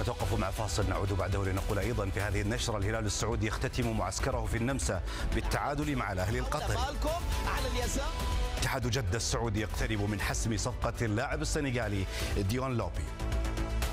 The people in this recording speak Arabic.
نتوقف مع فاصل، نعود بعده لنقول أيضا في هذه النشرة الهلال السعودي يختتم معسكره في النمسا بالتعادل مع الأهلي القطري. اتحاد جدة السعودي يقترب من حسم صفقة اللاعب السنغالي ديون لوبي.